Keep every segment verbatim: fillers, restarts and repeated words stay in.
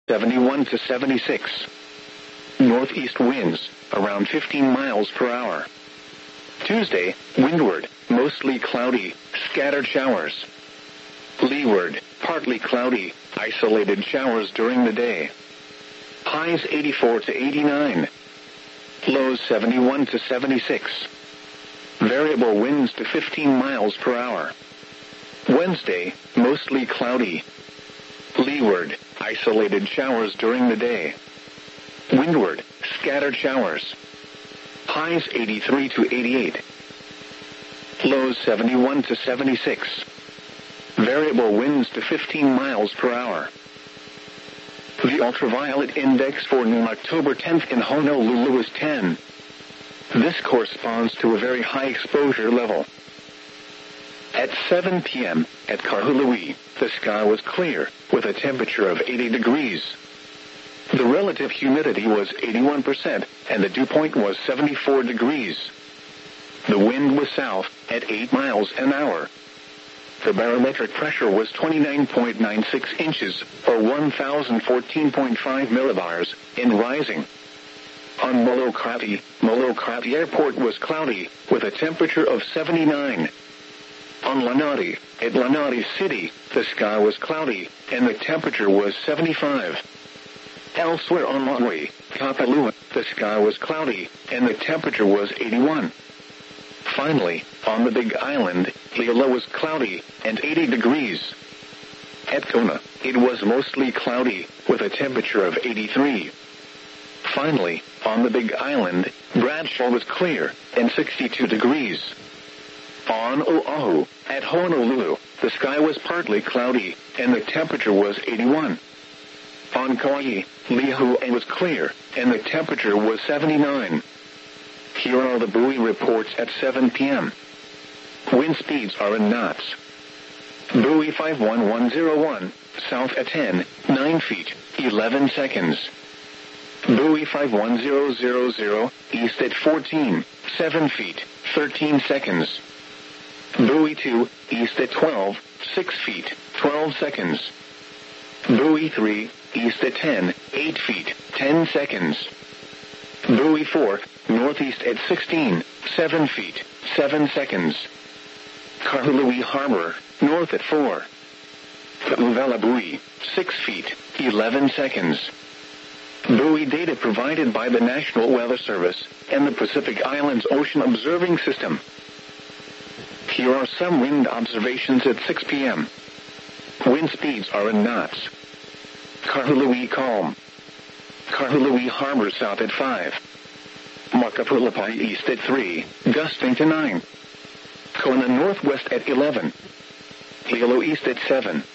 seventy-one to seventy-six. Northeast winds, around fifteen miles per hour. Tuesday, windward, mostly cloudy, scattered showers. Leeward, partly cloudy, isolated showers during the day. Highs eighty-four to eighty-nine. Lows seventy-one to seventy-six. Variable winds to fifteen miles per hour. Wednesday, mostly cloudy. Leeward, isolated showers during the day. Windward, scattered showers. Highs eighty-three to eighty-eight. Lows seventy-one to seventy-six. Variable winds to fifteen miles per hour. The ultraviolet index for noon October tenth in Honolulu is ten. This corresponds to a very high exposure level. At seven p.m. at Kahului, the sky was clear, with a temperature of eighty degrees. The relative humidity was eighty-one percent, and the dew point was seventy-four degrees. The wind was south, at eight miles an hour. The barometric pressure was twenty-nine point nine six inches, or one thousand fourteen point five millibars, in rising. On Molokrati, Molokrati Airport was cloudy, with a temperature of seventy-nine. On Lanai, at Lanai City, the sky was cloudy, and the temperature was seventy-five. Elsewhere on Maui, Kapalua, the sky was cloudy, and the temperature was eighty-one. Finally, on the Big Island, Liala was cloudy, and eighty degrees. At Kona, it was mostly cloudy, with a temperature of eighty-three. Finally, on the Big Island, Bradshaw was clear, and sixty-two degrees. On Oahu, at Honolulu, the sky was partly cloudy, and the temperature was eighty-one. On Kauai, Lihue was clear, and the temperature was seventy-nine. Here are the buoy reports at seven p.m. Wind speeds are in knots. Buoy five one one zero one, south at ten, nine feet, eleven seconds. Buoy five one zero zero zero, east at fourteen, seven feet, thirteen seconds. Buoy two, east at twelve, six feet, twelve seconds. Buoy three, east at ten, eight feet, ten seconds. Buoy four, northeast at sixteen, seven feet, seven seconds. Kahului Harbor, north at four. Ka'uvela Buoy, six feet, eleven seconds. Buoy data provided by the National Weather Service and the Pacific Islands Ocean Observing System. Here are some wind observations at six p.m. Wind speeds are in knots. Kahului calm. Kahului Harbor south at five. Makapulapai east at three, gusting to nine. Kona northwest at eleven. Hilo east at seven.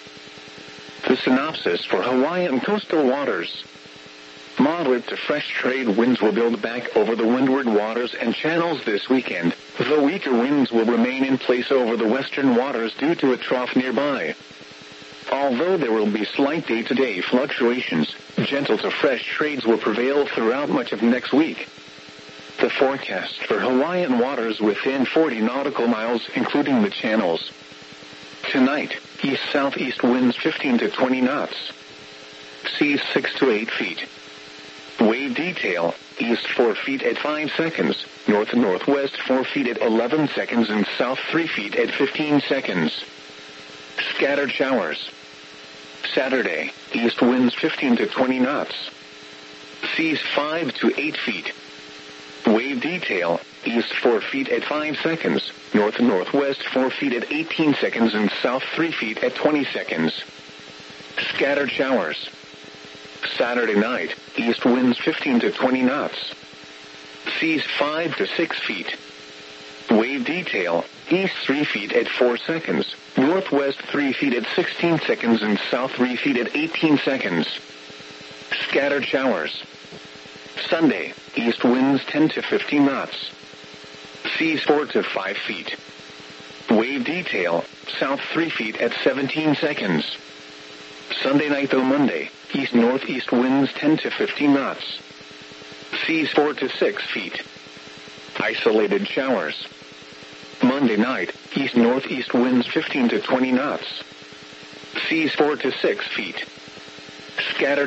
The synopsis for Hawaiian coastal waters. Moderate to fresh trade winds will build back over the windward waters and channels this weekend, though weaker winds will remain in place over the western waters due to a trough nearby. Although there will be slight day-to-day fluctuations, gentle to fresh trades will prevail throughout much of next week. The forecast for Hawaiian waters within forty nautical miles, including the channels. Tonight, east-southeast winds fifteen to twenty knots. Seas six to eight feet. Wave detail, east four feet at five seconds, north and northwest four feet at eleven seconds, and south three feet at fifteen seconds. Scattered showers. Saturday, east winds fifteen to twenty knots. Seas five to eight feet. Wave detail, east four feet at five seconds, north and northwest four feet at eighteen seconds, and south three feet at twenty seconds. Scattered showers. Saturday night, east winds fifteen to twenty knots. Seas five to six feet. Wave detail, east three feet at four seconds, northwest three feet at sixteen seconds, and south three feet at eighteen seconds. Scattered showers. Sunday, east winds ten to fifteen knots. Seas four to five feet. Wave detail, south three feet at seventeen seconds. Sunday night till Monday, east-northeast winds ten to fifteen knots. Seas four to six feet. Isolated showers. Monday night, east-northeast winds fifteen to twenty knots. Seas four to six feet. Scattered